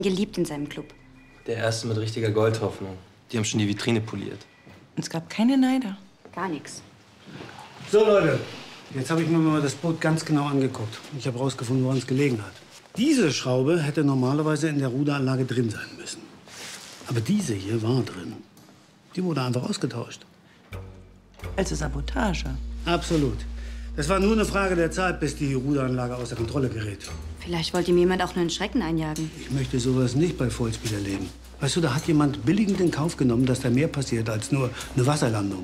Geliebt in seinem Club. Der erste mit richtiger Goldhoffnung. Die haben schon die Vitrine poliert. Und es gab keine Neider. Gar nichts. So, Leute. Jetzt habe ich mir mal das Boot ganz genau angeguckt. Ich habe rausgefunden, woran es gelegen hat. Diese Schraube hätte normalerweise in der Ruderanlage drin sein müssen. Aber diese hier war drin. Die wurde einfach ausgetauscht. Also Sabotage. Absolut. Es war nur eine Frage der Zeit, bis die Ruderanlage außer Kontrolle gerät. Vielleicht wollte ihm jemand auch nur einen Schrecken einjagen. Ich möchte sowas nicht bei Vollspeed erleben. Weißt du, da hat jemand billigend in Kauf genommen, dass da mehr passiert als nur eine Wasserlandung.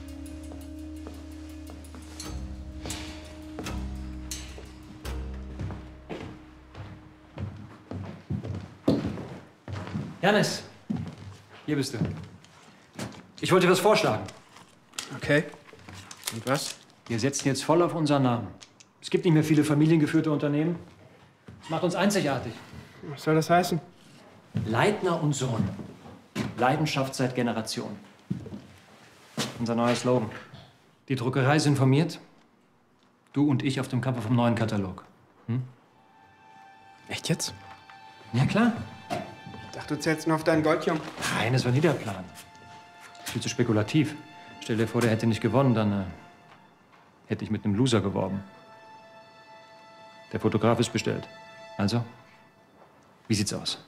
Janis, hier bist du. Ich wollte dir was vorschlagen. Okay. Und was? Wir setzen jetzt voll auf unseren Namen. Es gibt nicht mehr viele familiengeführte Unternehmen. Das macht uns einzigartig. Was soll das heißen? Leitner und Sohn. Leidenschaft seit Generationen. Unser neuer Slogan. Die Druckerei ist informiert. Du und ich auf dem Cover vom neuen Katalog. Hm? Echt jetzt? Ja, klar. Ich dachte, du zählst nur auf deinen Goldjungen. Nein, das war nie der Plan. Viel zu spekulativ. Stell dir vor, der hätte nicht gewonnen, dann hätte ich mit einem Loser geworben. Der Fotograf ist bestellt. Also, wie sieht's aus?